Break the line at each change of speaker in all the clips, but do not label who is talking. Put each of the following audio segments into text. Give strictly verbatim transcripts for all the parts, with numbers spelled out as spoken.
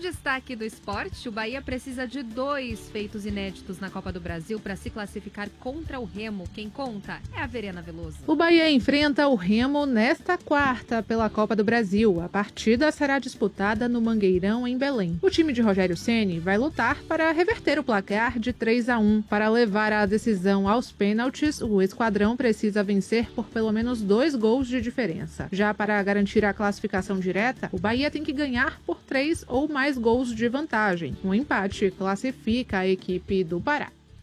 destaque do esporte, o Bahia precisa de dois feitos inéditos na Copa do Brasil para se classificar contra o Remo. Quem conta é a Verena Veloso.
O Bahia enfrenta o Remo nesta quarta pela Copa do Brasil. A partida será disputada no Mangueirão, em Belém. O time de Rogério Ceni vai lutar para reverter o placar de três a um. Para levar a decisão aos pênaltis, o esquadrão precisa vencer por pelo menos dois gols de diferença. Já para garantir a classificação direta, o Bahia tem que ganhar por três ou mais gols de vantagem. Um empate classifica a equipe do Pará.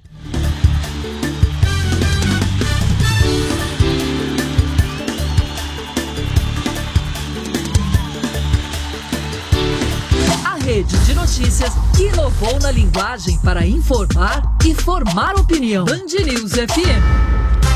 A rede de notícias inovou na linguagem para informar e formar opinião. Band News F M.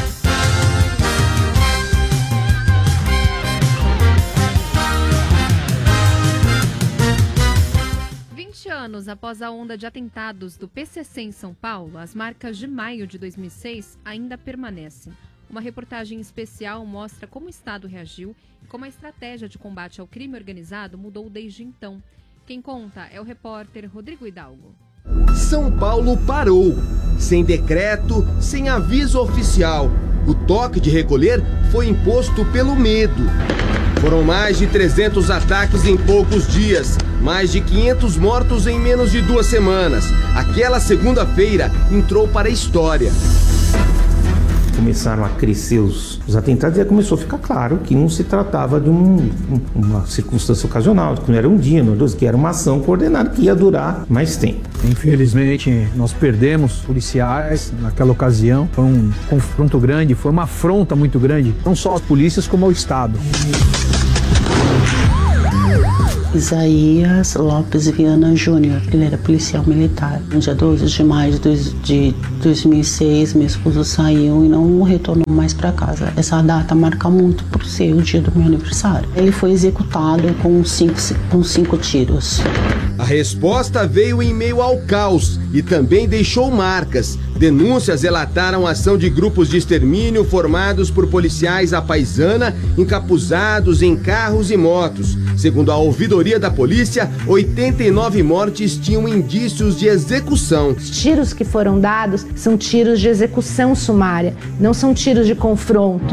vinte anos após a onda de atentados do P C C em São Paulo, as marcas de maio de dois mil e seis ainda permanecem. Uma reportagem especial mostra como o Estado reagiu e como a estratégia de combate ao crime organizado mudou desde então. Quem conta é o repórter Rodrigo Hidalgo.
São Paulo parou, sem decreto, sem aviso oficial. O toque de recolher foi imposto pelo medo. Foram mais de trezentos ataques em poucos dias, mais de quinhentos mortos em menos de duas semanas. Aquela segunda-feira entrou para a história.
Começaram a crescer os, os atentados e começou a ficar claro que não se tratava de um, uma circunstância ocasional, que não era um dia, não, que era uma ação coordenada que ia durar mais tempo.
Infelizmente, nós perdemos policiais naquela ocasião. Foi um confronto grande, foi uma afronta muito grande, não só às polícias como ao Estado.
Isaías Lopes Viana Júnior, ele era policial militar. No dia doze de maio de dois mil e seis, meu esposo saiu e não retornou mais para casa. Essa data marca muito por ser o dia do meu aniversário. Ele foi executado com cinco, com cinco tiros.
A resposta veio em meio ao caos e também deixou marcas. Denúncias relataram a ação de grupos de extermínio formados por policiais à paisana, encapuzados em carros e motos. Segundo a ouvidoria da polícia, oitenta e nove mortes tinham indícios de execução.
Os tiros que foram dados são tiros de execução sumária, não são tiros de confronto.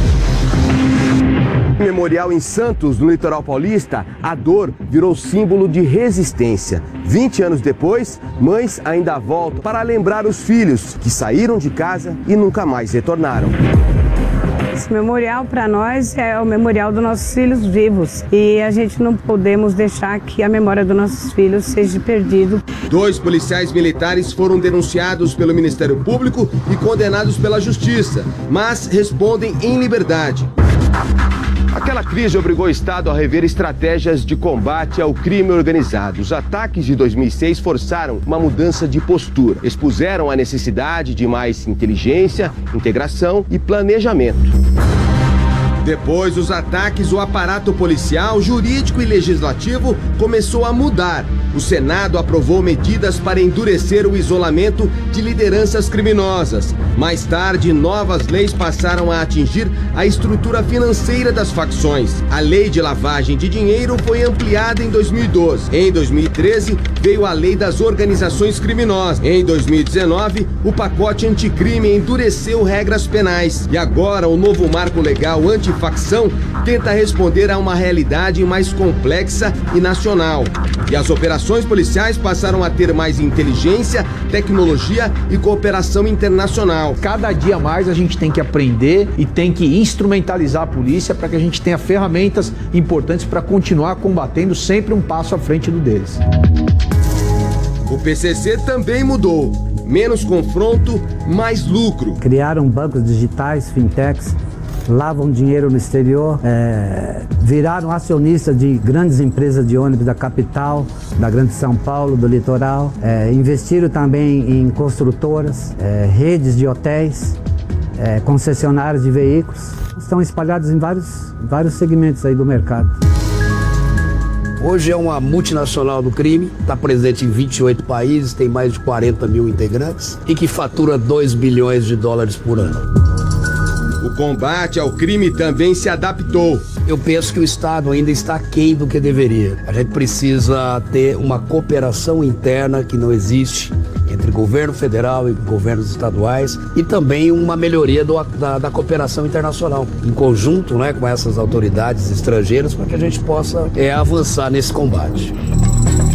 Memorial em Santos, no litoral paulista, a dor virou símbolo de resistência. vinte anos depois, mães ainda voltam para lembrar os filhos que saíram de casa e nunca mais retornaram.
Esse memorial para nós é o memorial dos nossos filhos vivos e a gente não podemos deixar que a memória dos nossos filhos seja perdida.
Dois policiais militares foram denunciados pelo Ministério Público e condenados pela Justiça, mas respondem em liberdade. Aquela crise obrigou o Estado a rever estratégias de combate ao crime organizado. Os ataques de dois mil e seis forçaram uma mudança de postura. Expuseram a necessidade de mais inteligência, integração e planejamento. Depois dos ataques, o aparato policial, jurídico e legislativo começou a mudar. O Senado aprovou medidas para endurecer o isolamento de lideranças criminosas. Mais tarde, novas leis passaram a atingir a estrutura financeira das facções. A lei de lavagem de dinheiro foi ampliada em dois mil e doze. Em dois mil e treze, veio a lei das organizações criminosas. Em dois mil e dezenove, o pacote anticrime endureceu regras penais. E agora, o novo marco legal antifacção tenta responder a uma realidade mais complexa e nacional. E as operações policiais passaram a ter mais inteligência, tecnologia e cooperação internacional.
Cada dia mais a gente tem que aprender e tem que instrumentalizar a polícia para que a gente tenha ferramentas importantes para continuar combatendo sempre um passo à frente do deles.
O P C C também mudou. Menos confronto, mais lucro.
Criaram bancos digitais, fintechs, lavam dinheiro no exterior, é, viraram acionistas de grandes empresas de ônibus da capital, da Grande São Paulo, do litoral, é, investiram também em construtoras, é, redes de hotéis, é, concessionárias de veículos, estão espalhados em vários, vários segmentos aí do mercado.
Hoje é uma multinacional do crime, está presente em vinte e oito países, tem mais de quarenta mil integrantes e que fatura dois bilhões de dólares por ano.
O combate ao crime também se adaptou.
Eu penso que o Estado ainda está aquém do que deveria. A gente precisa ter uma cooperação interna que não existe entre governo federal e governos estaduais e também uma melhoria do, da, da cooperação internacional, em conjunto, né, com essas autoridades estrangeiras, para que a gente possa é, avançar nesse combate.